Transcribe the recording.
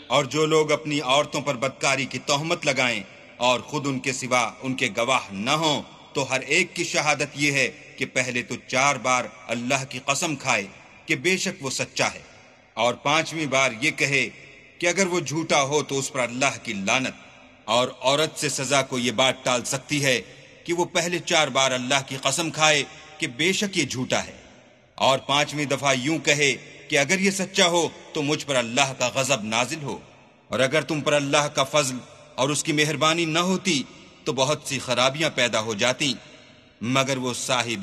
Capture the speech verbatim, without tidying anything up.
और जो लोग अपनी औरतों पर बदकारी की तोहमत लगाएं और खुद उनके सिवा उनके गवाह न हों, तो हर एक की शहादत यह है कि पहले तो चार बार अल्लाह की कसम खाए कि बेशक वो सच्चा है, और पांचवी बार ये कहे कि अगर वो झूठा हो तो उस पर अल्लाह की लानत। और औरत से सजा को ये बात टाल सकती है कि वो पहले चार बार अल्लाह की कसम खाए कि बेशक ये झूठा है, और पांचवी दफा यूं कहे कि अगर ये सच्चा हो तो मुझ पर अल्लाह का गजब नाजिल हो। और अगर तुम पर अल्लाह का फजल और उसकी मेहरबानी न होती तो बहुत सी खराबियां पैदा हो जाती, मगर वो साहिब